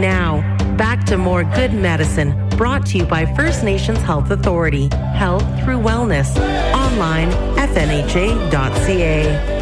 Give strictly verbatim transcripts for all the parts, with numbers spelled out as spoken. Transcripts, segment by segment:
Now, back to more Good Medicine, brought to you by First Nations Health Authority. Health through wellness. Online, f n h a dot c a.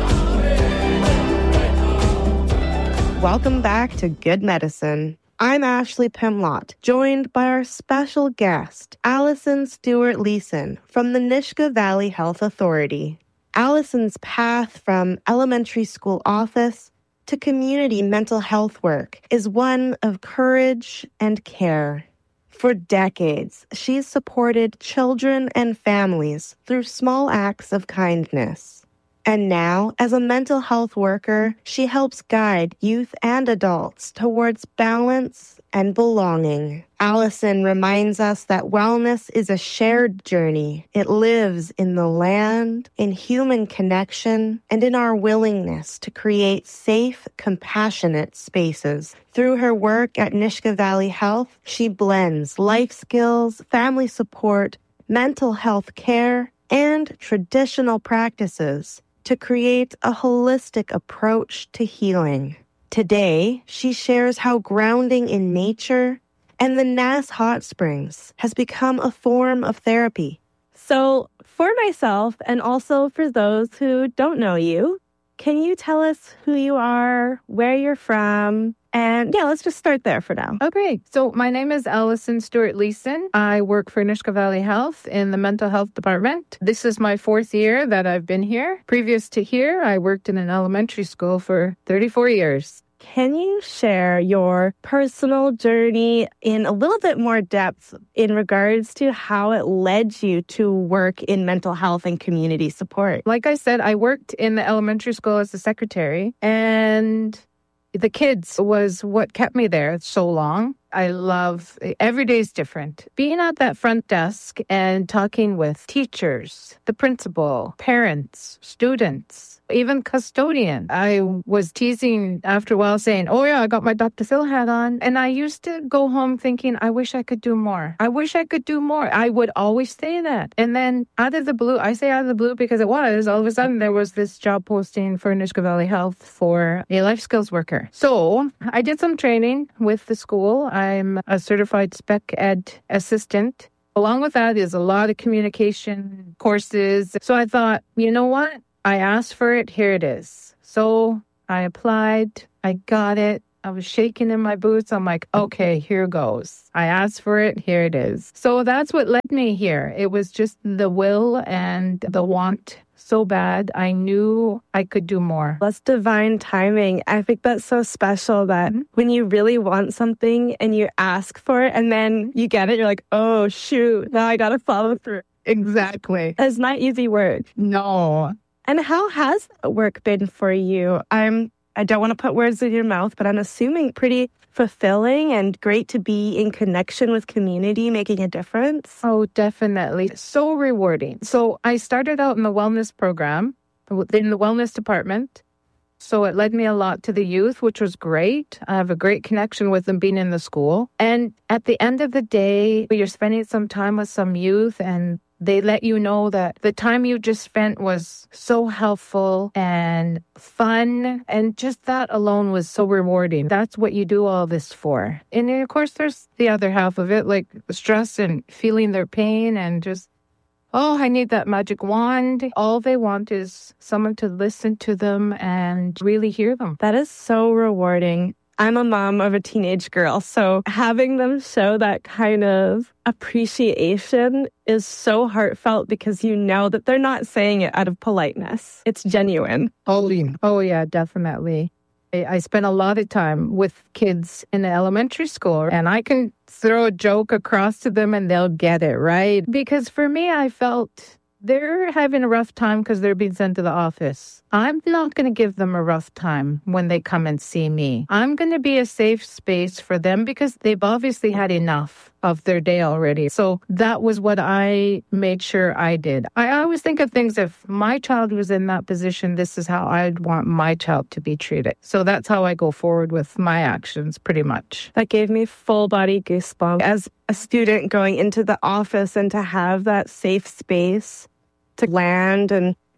Welcome back to Good Medicine. I'm Ashley Pimlott, joined by our special guest, Allison Stewart-Leeson from the Nisga'a Valley Health Authority. Allison's path from elementary school office to community mental health work is one of courage and care. For decades, she's supported children and families through small acts of kindness. And now, as a mental health worker, she helps guide youth and adults towards balance and belonging. Allison reminds us that wellness is a shared journey. It lives in the land, in human connection, and in our willingness to create safe, compassionate spaces. Through her work at Nisga'a Valley Health, she blends life skills, family support, mental health care, and traditional practices to create a holistic approach to healing. Today, she shares how grounding in nature and the Nass Hot Springs has become a form of therapy. So, for myself and also for those who don't know you, can you tell us who you are, where you're from? And yeah, let's just start there for now. Okay. So my name is Allison Stewart-Leeson. I work for Nisga'a Valley Health in the mental health department. This is my fourth year that I've been here. Previous to here, I worked in an elementary school for thirty-four years. Can you share your personal journey in a little bit more depth in regards to how it led you to work in mental health and community support? Like I said, I worked in the elementary school as a secretary, and the kids was what kept me there so long. I love, every day is different. Being at that front desk and talking with teachers, the principal, parents, students, even custodian. I was teasing after a while saying, oh yeah, I got my Doctor Phil hat on. And I used to go home thinking, I wish I could do more. I wish I could do more. I would always say that. And then out of the blue, I say out of the blue because it was, all of a sudden there was this job posting for Nisga'a Valley Health for a life skills worker. So I did some training with the school. I'm a certified spec ed assistant. Along with that is a lot of communication courses. So I thought, you know what? I asked for it. Here it is. So I applied. I got it. I was shaking in my boots. I'm like, okay, here goes. I asked for it. Here it is. So that's what led me here. It was just the will and the want so bad. I knew I could do more. That's divine timing. I think that's so special that mm-hmm. when you really want something and you ask for it and then you get it, you're like, oh, shoot, now I got to follow through. Exactly. It's not easy work. No. And how has that work been for you? I'm, I don't want to put words in your mouth, but I'm assuming pretty fulfilling and great to be in connection with community, making a difference. Oh, definitely. So rewarding. So I started out in the wellness program, in the wellness department. So it led me a lot to the youth, which was great. I have a great connection with them being in the school. And at the end of the day, you're spending some time with some youth and they let you know that the time you just spent was so helpful and fun. And just that alone was so rewarding. That's what you do all this for. And of course, there's the other half of it, like stress and feeling their pain and just, oh, I need that magic wand. All they want is someone to listen to them and really hear them. That is so rewarding. I'm a mom of a teenage girl, so having them show that kind of appreciation is so heartfelt because you know that they're not saying it out of politeness. It's genuine. Oh, oh yeah, definitely. I, I spent a lot of time with kids in the elementary school, and I can throw a joke across to them and they'll get it, right? Because for me, I felt they're having a rough time because they're being sent to the office. I'm not going to give them a rough time when they come and see me. I'm going to be a safe space for them because they've obviously had enough of their day already. So that was what I made sure I did. I always think of things, if my child was in that position, this is how I'd want my child to be treated. So that's how I go forward with my actions, pretty much. That gave me full body goosebumps. As a student going into the office and to have that safe space to land and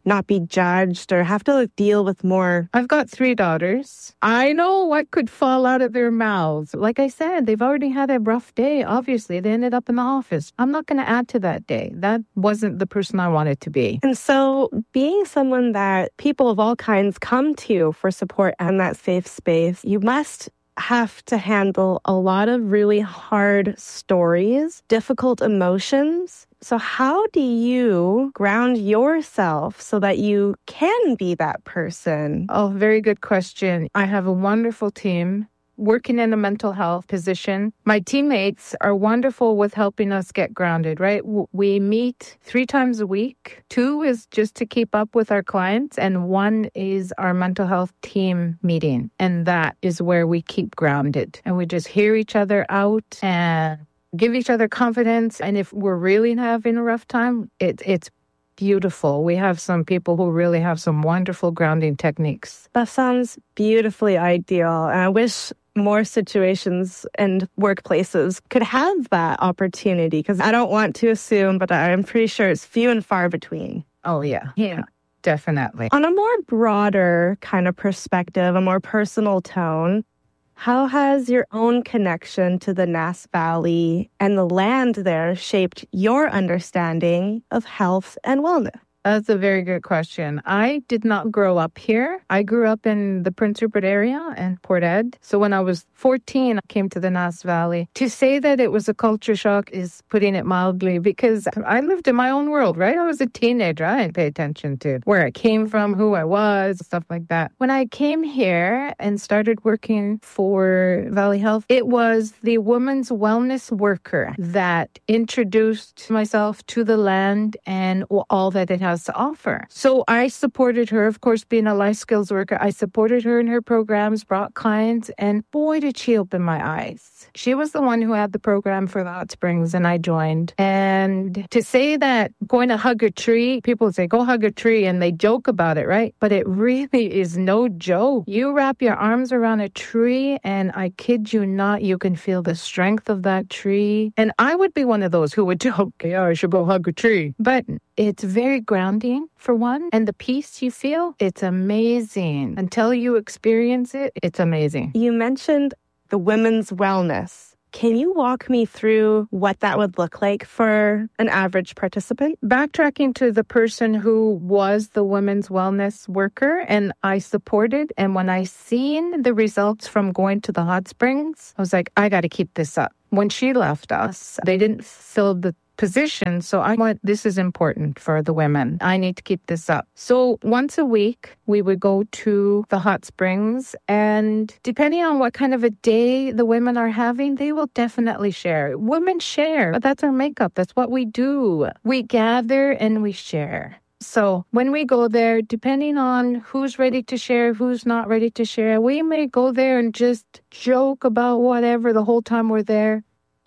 not be judged or have to like, deal with more? I've got three daughters. I know what could fall out of their mouths. Like I said, they've already had a rough day. Obviously, they ended up in the office. I'm not going to add to that day. That wasn't the person I wanted to be. And so being someone that people of all kinds come to for support and that safe space, you must have to handle a lot of really hard stories, difficult emotions. So how do you ground yourself so that you can be that person? Oh, very good question. I have a wonderful team working in a mental health position. My teammates are wonderful with helping us get grounded, right? We meet three times a week. Two is just to keep up with our clients, and one is our mental health team meeting. And that is where we keep grounded. And we just hear each other out and give each other confidence. And if we're really having a rough time, it, it's beautiful. We have some people who really have some wonderful grounding techniques. That sounds beautifully ideal. And I wish more situations and workplaces could have that opportunity, because I don't want to assume, but I'm pretty sure it's few and far between. Oh, yeah. Yeah, definitely. On a more broader kind of perspective, a more personal tone, how has your own connection to the Nass Valley and the land there shaped your understanding of health and wellness? That's a very good question. I did not grow up here. I grew up in the Prince Rupert area and Port Ed. So when I was fourteen, I came to the Nass Valley. To say that it was a culture shock is putting it mildly, because I lived in my own world, right? I was a teenager. I didn't pay attention to where I came from, who I was, stuff like that. When I came here and started working for Valley Health, it was the women's wellness worker that introduced myself to the land and all that it has to offer. So I supported her, of course, being a life skills worker. I supported her in her programs, brought clients, and boy, did she open my eyes. She was the one who had the program for the hot springs, and I joined. And to say that going to hug a tree, people say, go hug a tree, and they joke about it, right? But it really is no joke. You wrap your arms around a tree, and I kid you not, you can feel the strength of that tree. And I would be one of those who would joke, yeah, I should go hug a tree. But it's very grounding, for one, and the peace you feel, it's amazing. Until you experience it, it's amazing. You mentioned the women's wellness. Can you walk me through what that would look like for an average participant? Backtracking to the person who was the women's wellness worker and I supported, and when I seen the results from going to the hot springs, I was like, I got to keep this up. When she left us, they didn't fill the position. So I went, this is important for the women. I need to keep this up. So once a week, we would go to the hot springs, and depending on what kind of a day the women are having, they will definitely share. Women share, but that's our makeup. That's what we do. We gather and we share. So when we go there, depending on who's ready to share, who's not ready to share, we may go there and just joke about whatever the whole time we're there.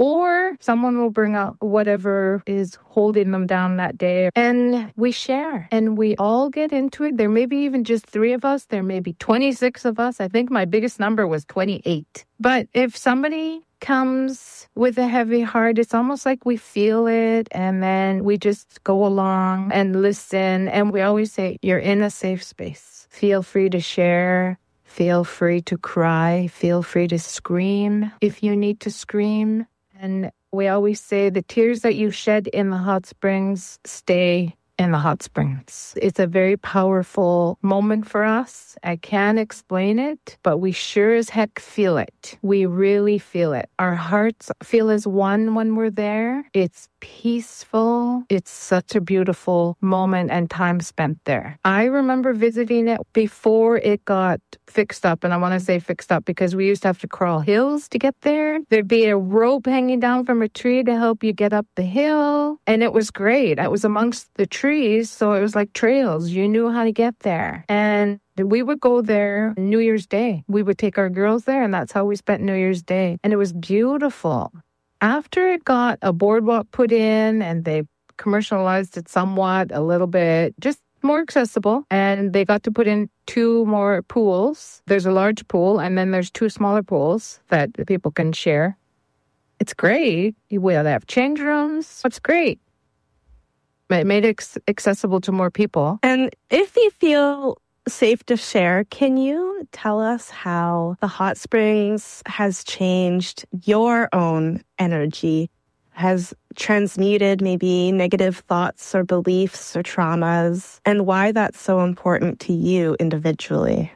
Or someone will bring out whatever is holding them down that day. And we share. And we all get into it. There may be even just three of us. There may be twenty-six of us. I think my biggest number was twenty-eight. But if somebody comes with a heavy heart, it's almost like we feel it. And then we just go along and listen. And we always say, you're in a safe space. Feel free to share. Feel free to cry. Feel free to scream if you need to scream. And we always say the tears that you shed in the hot springs stay in the hot springs. It's a very powerful moment for us. I can't explain it, but we sure as heck feel it. We really feel it. Our hearts feel as one when we're there. It's peaceful. It's such a beautiful moment and time spent there. I remember visiting it before it got fixed up. And I want to say fixed up because we used to have to crawl hills to get there. There'd be a rope hanging down from a tree to help you get up the hill. And it was great. I was amongst the trees, so it was like trails. You knew how to get there. And we would go there New Year's Day. We would take our girls there, and that's how we spent New Year's Day. And it was beautiful. After it got a boardwalk put in and they commercialized it somewhat, a little bit, just more accessible, and they got to put in two more pools. There's a large pool, and then there's two smaller pools that people can share. It's great. We have change rooms. It's great. It made it accessible to more people. And if you feel safe to share, can you tell us how the hot springs has changed your own energy, has transmuted maybe negative thoughts or beliefs or traumas, and why that's so important to you individually?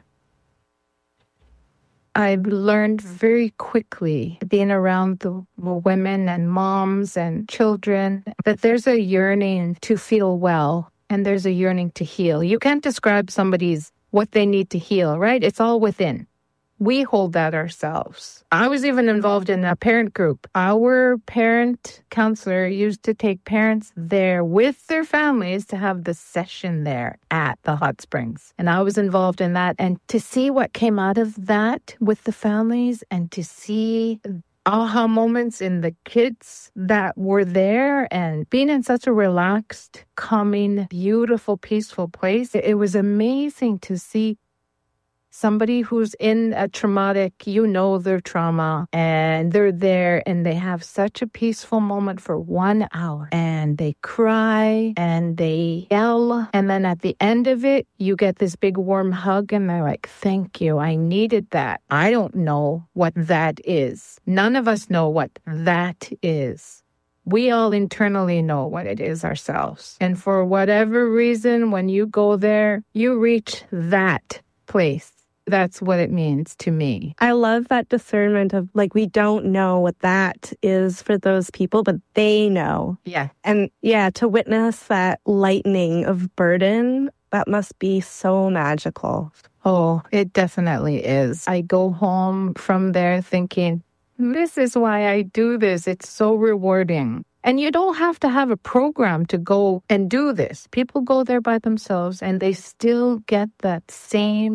I've learned very quickly, being around the women and moms and children, that there's a yearning to feel well and there's a yearning to heal. You can't describe somebody's what they need to heal, right? It's all within. We hold that ourselves. I was even involved in a parent group. Our parent counselor used to take parents there with their families to have the session there at the hot springs. And I was involved in that. And to see what came out of that with the families and to see aha moments in the kids that were there and being in such a relaxed, calming, beautiful, peaceful place, it was amazing to see somebody who's in a traumatic, you know their trauma, and they're there and they have such a peaceful moment for one hour. And they cry and they yell. And then at the end of it, you get this big warm hug and they're like, thank you, I needed that. I don't know what that is. None of us know what that is. We all internally know what it is ourselves. And for whatever reason, when you go there, you reach that place. That's what it means to me. I love that discernment of like, we don't know what that is for those people, but they know. Yeah. And yeah, to witness that lightening of burden, that must be so magical. Oh, it definitely is. I go home from there thinking, this is why I do this. It's so rewarding. And you don't have to have a program to go and do this. People go there by themselves and they still get that same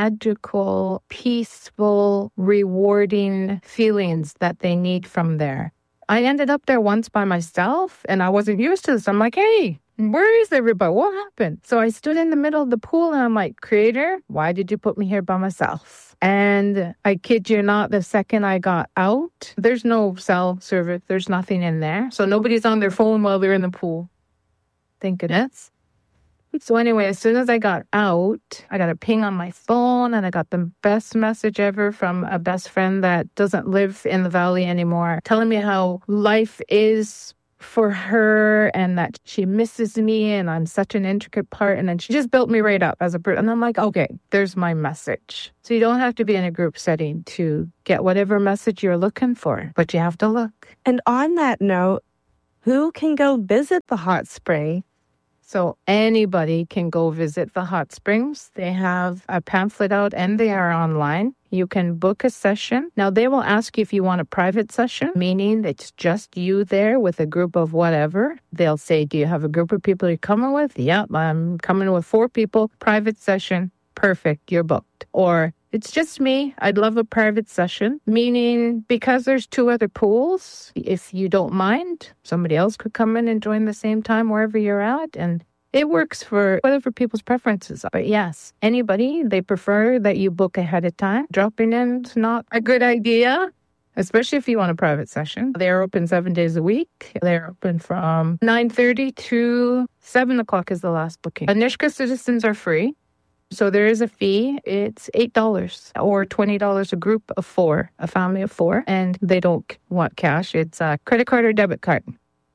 magical, peaceful, rewarding feelings that they need from there. I ended up there once by myself and I wasn't used to this. I'm like, hey, where is everybody? What happened? So I stood in the middle of the pool and I'm like, Creator, why did you put me here by myself? And I kid you not, the second I got out, there's no cell service. There's nothing in there. So nobody's on their phone while they're in the pool. Thank goodness. So anyway, as soon as I got out, I got a ping on my phone and I got the best message ever from a best friend that doesn't live in the valley anymore, telling me how life is for her and that she misses me and I'm such an intricate part. And then she just built me right up as a person. And I'm like, okay, there's my message. So you don't have to be in a group setting to get whatever message you're looking for, but you have to look. And on that note, who can go visit the hot spring? So anybody can go visit the hot springs. They have a pamphlet out and they are online. You can book a session. Now, they will ask you if you want a private session, meaning it's just you there with a group of whatever. They'll say, do you have a group of people you're coming with? Yep, I'm coming with four people. Private session. Perfect. You're booked. Or it's just me. I'd love a private session, meaning because there's two other pools, if you don't mind, somebody else could come in and join the same time wherever you're at. And it works for whatever people's preferences are. But yes, anybody, they prefer that you book ahead of time. Dropping in is not a good idea, especially if you want a private session. They're open seven days a week. They're open from nine thirty to seven o'clock is the last booking. Nisga'a citizens are free. So there is a fee. It's eight dollars or twenty dollars a group of four, a family of four. And they don't want cash. It's a credit card or debit card.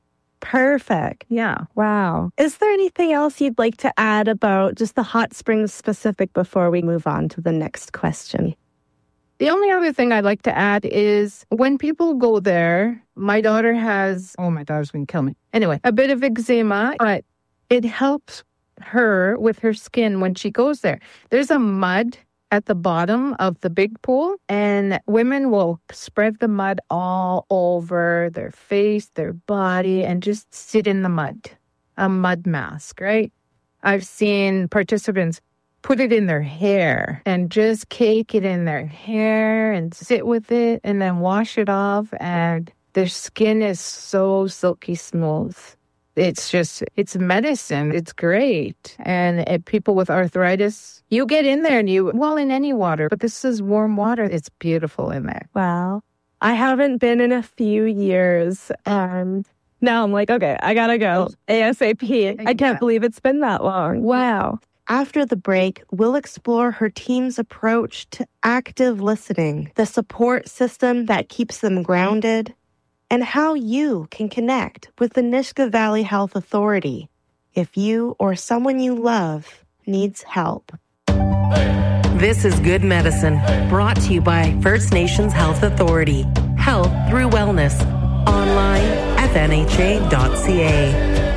Perfect. Yeah. Wow. Is there anything else you'd like to add about just the hot springs specific before we move on to the next question? The only other thing I'd like to add is when people go there, my daughter has, oh, my daughter's going to kill me. Anyway, a bit of eczema, but it helps her with her skin when she goes there. There's a mud at the bottom of the big pool, and women will spread the mud all over their face, their body, and just sit in the mud. A mud mask, right? I've seen participants put it in their hair and just cake it in their hair and sit with it and then wash it off, and their skin is so silky smooth. It's just, it's medicine. It's great. And uh, people with arthritis, you get in there and you, well, in any water, but this is warm water. It's beautiful in there. Wow. I haven't been in a few years. Um, Now I'm like, okay, I gotta go ASAP. I can't believe it's been that long. Wow. After the break, we'll explore her team's approach to active listening, the support system that keeps them grounded, and how you can connect with the Nisga'a Valley Health Authority if you or someone you love needs help. This is Good Medicine, brought to you by First Nations Health Authority. Health through wellness. Online, f n h a dot c a.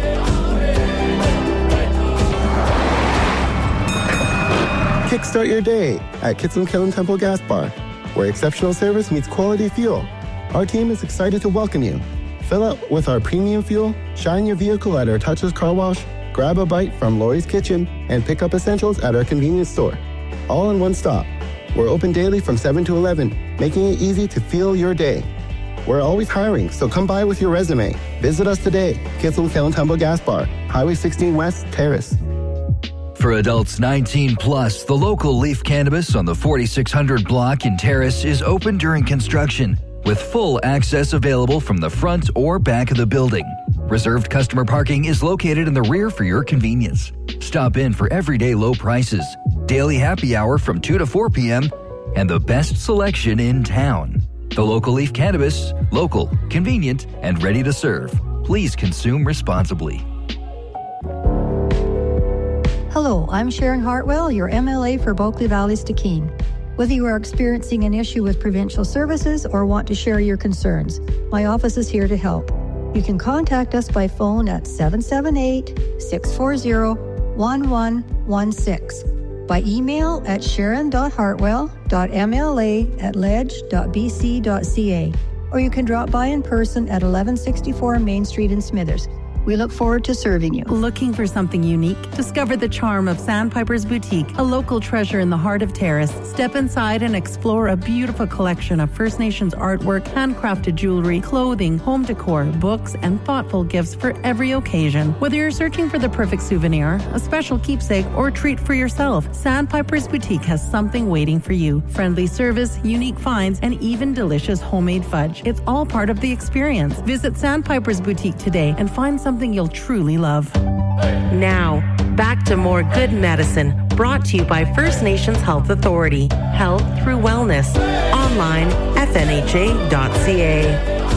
Kickstart your day at Kitsilin Kiln Temple Gas Bar, where exceptional service meets quality fuel. Our team is excited to welcome you. Fill up with our premium fuel, shine your vehicle at our touchless car wash, grab a bite from Lori's Kitchen, and pick up essentials at our convenience store. All in one stop. We're open daily from seven to eleven, making it easy to fuel your day. We're always hiring, so come by with your resume. Visit us today, Kitsilin Kiln Temple Gas Bar, Highway sixteen West, Terrace. For adults nineteen plus, the local Leaf Cannabis on the forty-six hundred block in Terrace is open during construction, with full access available from the front or back of the building. Reserved customer parking is located in the rear for your convenience. Stop in for everyday low prices, daily happy hour from two to four p.m., and the best selection in town. The local Leaf Cannabis, local, convenient, and ready to serve. Please consume responsibly. Hello, I'm Sharon Hartwell, your M L A for Bulkley Valley's Stikine. Whether you are experiencing an issue with provincial services or want to share your concerns, my office is here to help. You can contact us by phone at seven seven eight, six four zero, one one one six, by email at sharon dot hartwell dot m l a at ledge dot b c dot c a, or you can drop by in person at eleven sixty-four Main Street in Smithers. We look forward to serving you. Looking for something unique? Discover the charm of Sandpiper's Boutique, a local treasure in the heart of Terrace. Step inside and explore a beautiful collection of First Nations artwork, handcrafted jewelry, clothing, home decor, books, and thoughtful gifts for every occasion. Whether you're searching for the perfect souvenir, a special keepsake, or treat for yourself, Sandpiper's Boutique has something waiting for you. Friendly service, unique finds, and even delicious homemade fudge. It's all part of the experience. Visit Sandpiper's Boutique today and find something something you'll truly love. Now, back to more Good Medicine, brought to you by First Nations Health Authority. Health through wellness. Online, f n h a dot c a.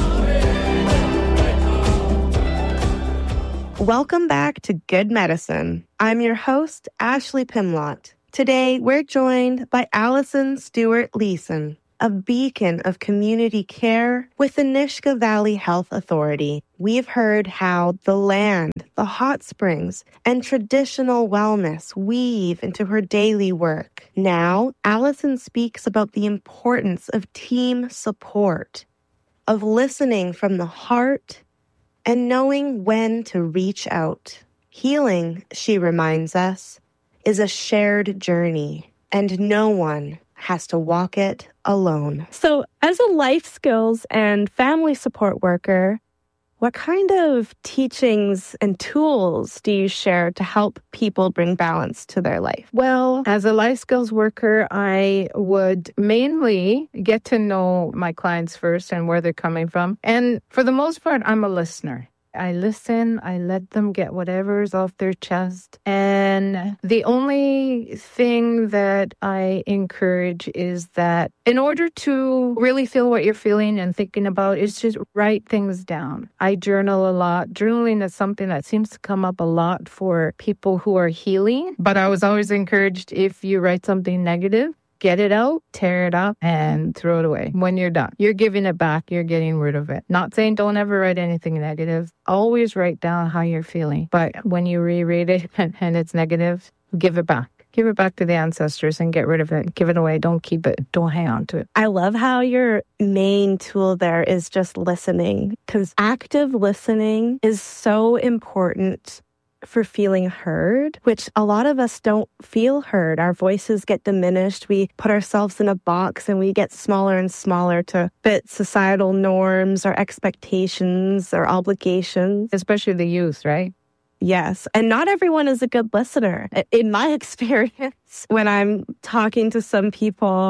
Welcome back to Good Medicine. I'm your host, Ashley Pimlott. Today, we're joined by Allison Stewart-Leeson, a beacon of community care with the Nisga'a Valley Health Authority. We've heard how the land, the hot springs, and traditional wellness weave into her daily work. Now, Allison speaks about the importance of team support, of listening from the heart, and knowing when to reach out. Healing, she reminds us, is a shared journey, and no one has to walk it alone. So, as a life skills and family support worker, what kind of teachings and tools do you share to help people bring balance to their life? Well, as a life skills worker, I would mainly get to know my clients first and where they're coming from. And for the most part, I'm a listener. I listen, I let them get whatever's off their chest. And the only thing that I encourage is that in order to really feel what you're feeling and thinking about, is just write things down. I journal a lot. Journaling is something that seems to come up a lot for people who are healing. But I was always encouraged, if you write something negative, get it out, tear it up, and throw it away. When you're done, you're giving it back. You're getting rid of it. Not saying don't ever write anything negative. Always write down how you're feeling. But when you reread it and, and it's negative, give it back. Give it back to the ancestors and get rid of it. Give it away. Don't keep it. Don't hang on to it. I love how your main tool there is just listening, because active listening is so important for feeling heard, which a lot of us don't feel heard. Our voices get diminished. We put ourselves in a box and we get smaller and smaller to fit societal norms or expectations or obligations. Especially the youth, right? Yes. And not everyone is a good listener. In my experience, when I'm talking to some people,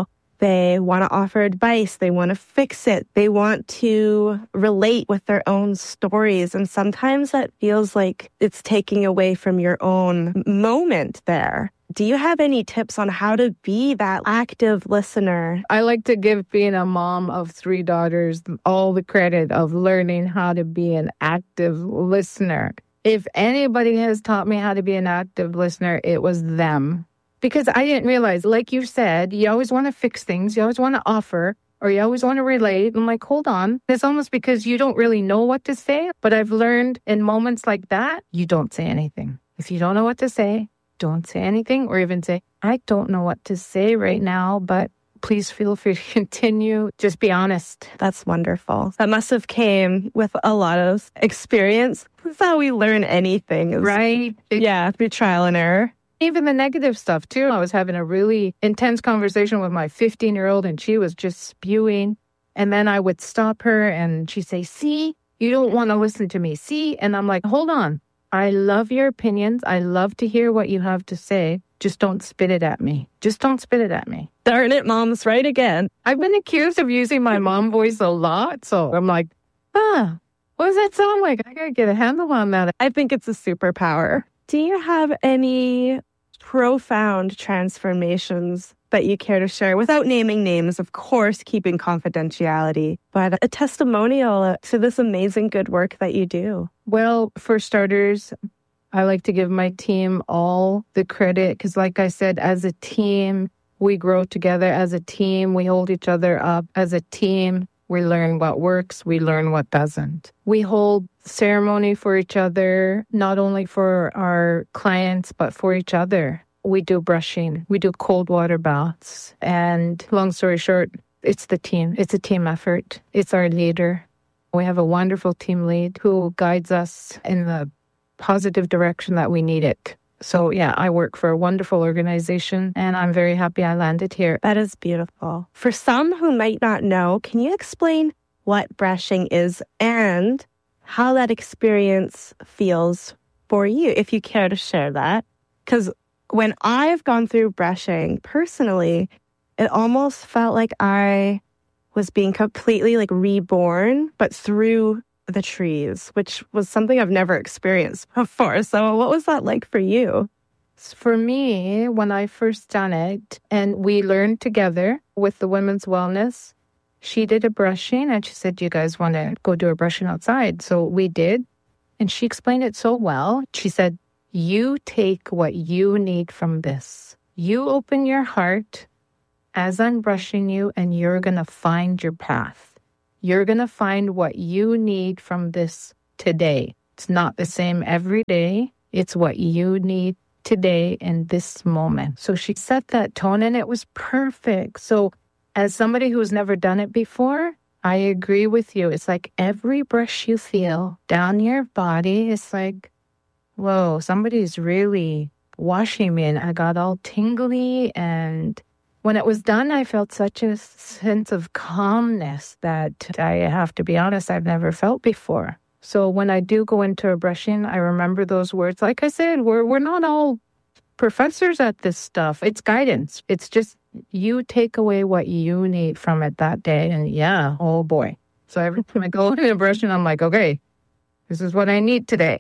They want to offer advice. They want to fix it. They want to relate with their own stories. And sometimes that feels like it's taking away from your own moment there. Do you have any tips on how to be that active listener? I like to give being a mom of three daughters all the credit of learning how to be an active listener. If anybody has taught me how to be an active listener, it was them. Because I didn't realize, like you said, you always want to fix things. You always want to offer, or you always want to relate. I'm like, hold on. It's almost because you don't really know what to say. But I've learned in moments like that, you don't say anything. If you don't know what to say, don't say anything, or even say, I don't know what to say right now, but please feel free to continue. Just be honest. That's wonderful. That must have came with a lot of experience. That's how we learn anything. Right? Yeah, through trial and error. Even the negative stuff, too. I was having a really intense conversation with my fifteen-year-old, and she was just spewing. And then I would stop her, and she'd say, see, you don't want to listen to me. See? And I'm like, hold on. I love your opinions. I love to hear what you have to say. Just don't spit it at me. Just don't spit it at me. Darn it, Mom's right again. I've been accused of using my mom voice a lot. So I'm like, ah, what does that sound like? I got to get a handle on that. I think it's a superpower. Do you have any profound transformations that you care to share without naming names, of course, keeping confidentiality, but a testimonial to this amazing good work that you do? Well, for starters, I like to give my team all the credit because, like I said, as a team, we grow together. As a team, we hold each other up. As a team, we learn what works. We learn what doesn't. We hold ceremony for each other, not only for our clients, but for each other. We do brushing. We do cold water baths. And long story short, it's the team. It's a team effort. It's our leader. We have a wonderful team lead who guides us in the positive direction that we need it. So yeah, I work for a wonderful organization and I'm very happy I landed here. That is beautiful. For some who might not know, can you explain what brushing is and how that experience feels for you, if you care to share that? Because when I've gone through brushing personally, it almost felt like I was being completely like reborn, but through the trees, which was something I've never experienced before. So what was that like for you? For me, when I first done it, and we learned together with the Women's Wellness, she did a brushing and she said, you guys want to go do a brushing outside? So we did. And she explained it so well. She said, you take what you need from this. You open your heart as I'm brushing you and you're going to find your path. You're going to find what you need from this today. It's not the same every day. It's what you need today in this moment. So she set that tone and it was perfect. So as somebody who's never done it before, I agree with you. It's like every brush you feel down your body, it's like, whoa, somebody's really washing me. And I got all tingly, and when it was done, I felt such a sense of calmness that I have to be honest, I've never felt before. So when I do go into a brushing, I remember those words. Like I said, we're we're not all professors at this stuff. It's guidance. It's just you take away what you need from it that day. And yeah, oh boy. So every time I go into a brushing, I'm like, okay, this is what I need today.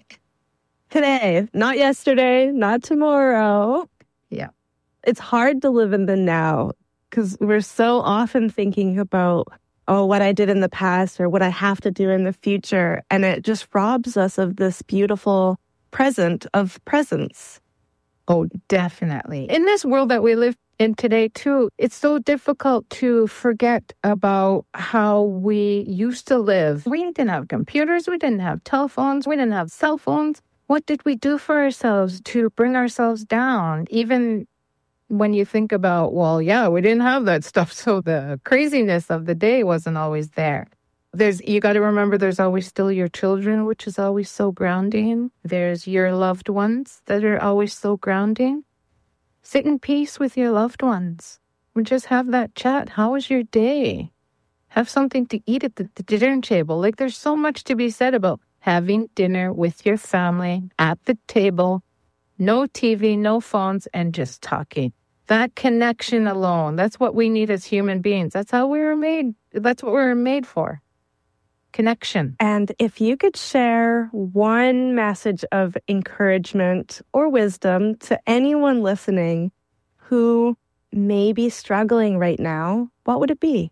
Today, not yesterday, not tomorrow. Yeah. It's hard to live in the now because we're so often thinking about, oh, what I did in the past or what I have to do in the future. And it just robs us of this beautiful present of presence. Oh, definitely. In this world that we live in today, too, it's so difficult to forget about how we used to live. We didn't have computers. We didn't have telephones. We didn't have cell phones. What did we do for ourselves to bring ourselves down? Even when you think about, well, yeah, we didn't have that stuff, so the craziness of the day wasn't always there. There's, you got to remember there's always still your children, which is always so grounding. There's your loved ones that are always so grounding. Sit in peace with your loved ones. And just have that chat. How was your day? Have something to eat at the, the dinner table. Like, there's so much to be said about having dinner with your family at the table. No T V, no phones, and just talking. That connection alone, that's what we need as human beings. That's how we were made. That's what we were made for. Connection. And if you could share one message of encouragement or wisdom to anyone listening who may be struggling right now, what would it be?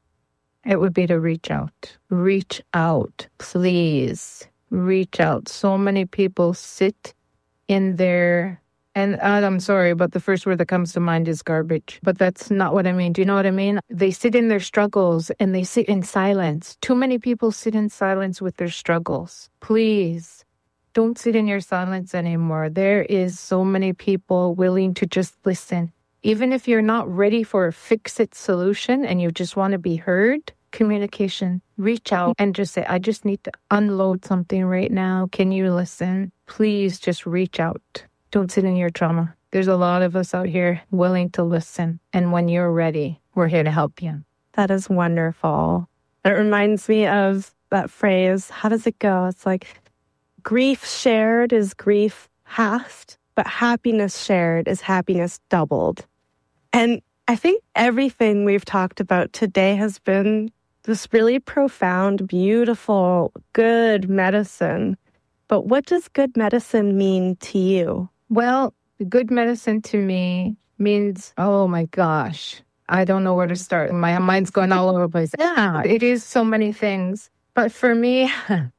It would be to reach out. Reach out, please. Reach out. So many people sit in their, and I'm sorry, but the first word that comes to mind is garbage. But that's not what I mean. Do you know what I mean? They sit in their struggles and they sit in silence. Too many people sit in silence with their struggles. Please, don't sit in your silence anymore. There is so many people willing to just listen. Even if you're not ready for a fix-it solution and you just want to be heard, communication, reach out and just say, I just need to unload something right now. Can you listen? Please just reach out. Don't sit in your trauma. There's a lot of us out here willing to listen. And when you're ready, we're here to help you. That is wonderful. It reminds me of that phrase. How does it go? It's like, grief shared is grief halved, but happiness shared is happiness doubled. And I think everything we've talked about today has been this really profound, beautiful, good medicine. But what does good medicine mean to you? Well, good medicine to me means, oh my gosh, I don't know where to start. My mind's going all over the place. Yeah, it is so many things. But for me,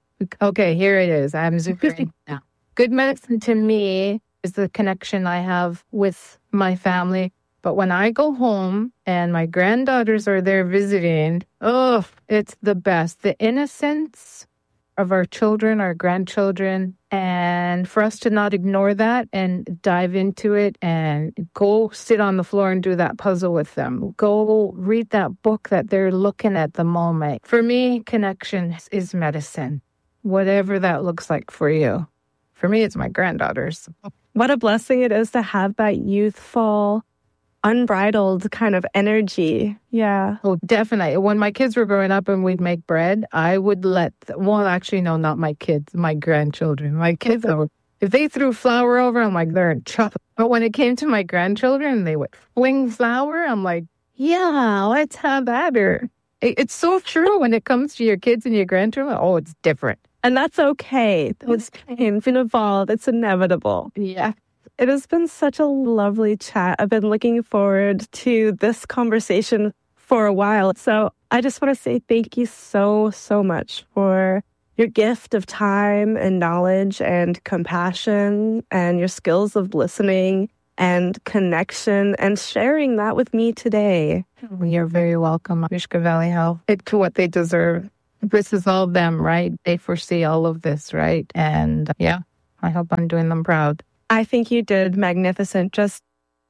okay, here it is. I'm zooming now. Good medicine to me is the connection I have with my family. But when I go home and my granddaughters are there visiting, oh, it's the best. The innocence of our children, our grandchildren, and for us to not ignore that and dive into it and go sit on the floor and do that puzzle with them. Go read that book that they're looking at the moment. For me, connection is medicine, whatever that looks like for you. For me, it's my granddaughters. What a blessing it is to have that youthful, unbridled kind of energy. Yeah. Oh, definitely. When my kids were growing up and we'd make bread, I would let, well, actually, no, not my kids, my grandchildren. My kids, would, if they threw flour over, I'm like, they're in trouble. But when it came to my grandchildren, they would fling flour. I'm like, yeah, let's have that. Or, it's so true when it comes to your kids and your grandchildren. Oh, it's different. And that's okay. It's been evolved. It's inevitable. Yeah. It has been such a lovely chat. I've been looking forward to this conversation for a while. So I just want to say thank you so, so much for your gift of time and knowledge and compassion and your skills of listening and connection and sharing that with me today. You're very welcome, Nisga'a Valley Health. It's what they deserve. This is all them, right? They foresee all of this, right? And yeah, I hope I'm doing them proud. I think you did magnificent. Just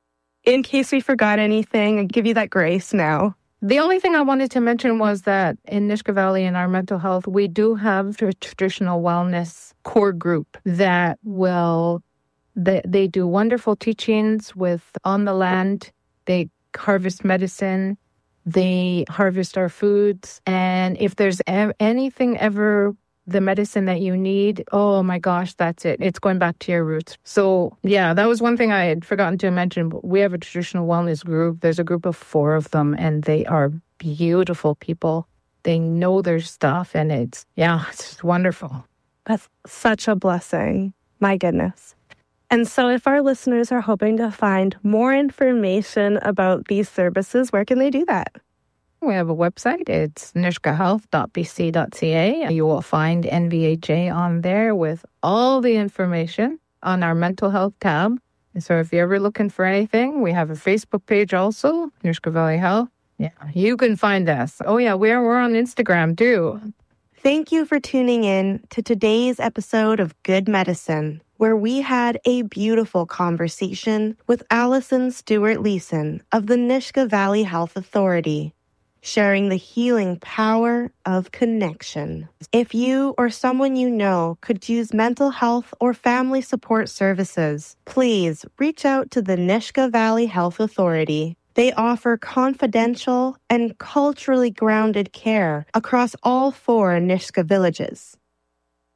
in case we forgot anything, I give you that grace now. The only thing I wanted to mention was that in Nisga'a Valley, in our mental health, we do have a traditional wellness core group that will, they, they do wonderful teachings with on the land. They harvest medicine. They harvest our foods. And if there's e- anything ever the medicine that you need, oh my gosh, that's it. It's going back to your roots. So yeah, that was one thing I had forgotten to mention. But we have a traditional wellness group. There's a group of four of them, and they are beautiful people. They know their stuff, and it's, yeah, it's just wonderful. That's such a blessing. My goodness. And so if our listeners are hoping to find more information about these services, where can they do that? We have a website. It's nisga'a health dot b c dot c a. You will find N V H A on there with all the information on our mental health tab. And so if you're ever looking for anything, we have a Facebook page also, Nisga'a Valley Health. Yeah, you can find us. Oh yeah, we're, we're on Instagram too. Thank you for tuning in to today's episode of Good Medicine, where we had a beautiful conversation with Allison Stewart-Leeson of the Nisga'a Valley Health Authority, sharing the healing power of connection. If you or someone you know could use mental health or family support services, please reach out to the Nisga'a Valley Health Authority. They offer confidential and culturally grounded care across all four Nisga'a villages.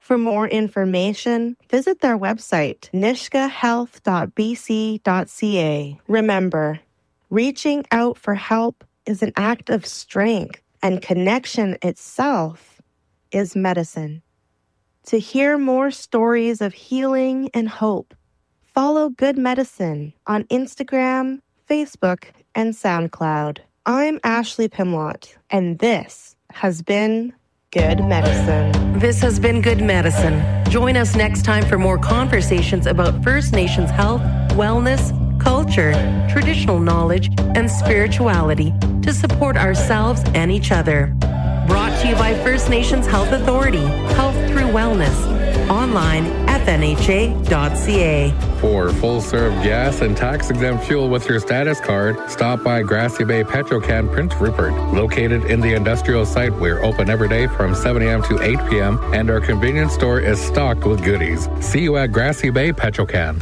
For more information, visit their website, nishka health dot b c dot c a. Remember, reaching out for help is an act of strength, and connection itself is medicine. To hear more stories of healing and hope, follow Good Medicine on Instagram, Facebook, and SoundCloud. I'm Ashley Pimlott, and this has been Good Medicine. This has been Good Medicine. Join us next time for more conversations about First Nations health, wellness, culture, traditional knowledge, and spirituality to support ourselves and each other. Brought to you by First Nations Health Authority, Health Through Wellness. Online, f n h a dot c a. For full-serve gas and tax-exempt fuel with your status card, stop by Grassy Bay Petrocan Prince Rupert. Located in the industrial site, we're open every day from seven a.m. to eight p.m., and our convenience store is stocked with goodies. See you at Grassy Bay Petrocan.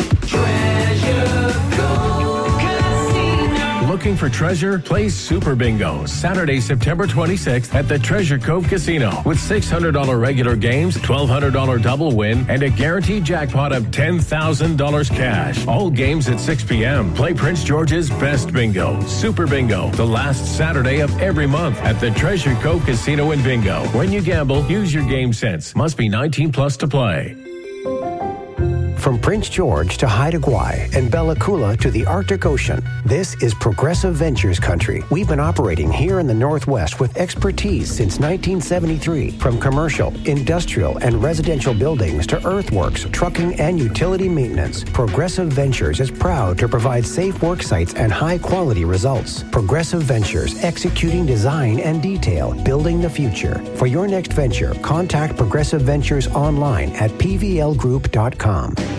Looking for treasure? Play Super Bingo Saturday, September twenty-sixth at the Treasure Cove Casino with six hundred dollars regular games, twelve hundred dollars double win, and a guaranteed jackpot of ten thousand dollars cash. All games at six p.m. Play Prince George's Best Bingo. Super Bingo, the last Saturday of every month at the Treasure Cove Casino and Bingo. When you gamble, use your game sense. Must be nineteen plus to play. From Prince George to Haida Gwaii and Bella Coola to the Arctic Ocean, this is Progressive Ventures country. We've been operating here in the Northwest with expertise since nineteen seventy-three. From commercial, industrial, and residential buildings to earthworks, trucking, and utility maintenance, Progressive Ventures is proud to provide safe work sites and high-quality results. Progressive Ventures, executing design and detail, building the future. For your next venture, contact Progressive Ventures online at p v l group dot com.